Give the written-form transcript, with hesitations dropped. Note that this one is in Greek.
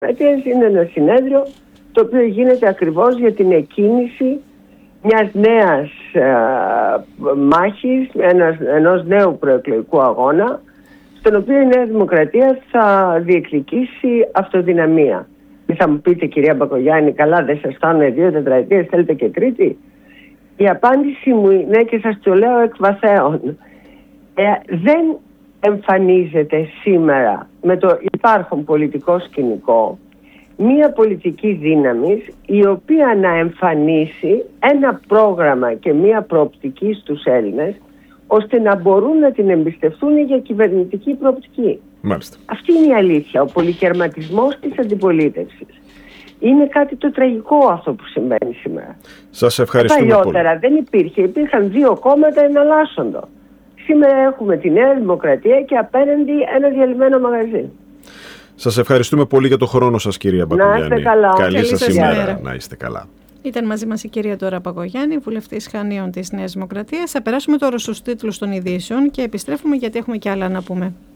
Είναι ένα συνέδριο το οποίο γίνεται ακριβώς για την εκκίνηση μιας νέας μάχης, ενός νέου προεκλογικού αγώνα, στον οποίο η Νέα Δημοκρατία θα διεκδικήσει αυτοδυναμία. Και θα μου πείτε, κυρία Μπακογιάννη, καλά, δεν σας φτάνουν 2 τετραετίες, θέλετε και τρίτη? Η απάντηση μου είναι, και σας το λέω εκ βαθέων, δεν εμφανίζεται σήμερα με το υπάρχον πολιτικό σκηνικό μία πολιτική δύναμη η οποία να εμφανίσει ένα πρόγραμμα και μία προοπτική στους Έλληνες, ώστε να μπορούν να την εμπιστευτούν για κυβερνητική προοπτική. Μάλιστα. Αυτή είναι η αλήθεια. Ο πολυκερματισμός της αντιπολίτευσης είναι κάτι το τραγικό αυτό που συμβαίνει σήμερα. Σας ευχαριστούμε πολύ. Παλιότερα δεν υπήρχαν 2 κόμματα εναλλάσσοντο. Σήμερα έχουμε τη Νέα Δημοκρατία και απέναντι ένα διαλυμένο μαγαζί. Σας ευχαριστούμε πολύ για το χρόνο σας, κυρία Μπακογιάννη. Να είστε καλά. Καλή σας ημέρα. Να είστε καλά. Ήταν μαζί μας η κυρία Ντόρα Μπακογιάννη, βουλευτής Χανίων της Νέας Δημοκρατίας. Θα περάσουμε τώρα στους τίτλους των ειδήσεων και επιστρέφουμε γιατί έχουμε και άλλα να πούμε.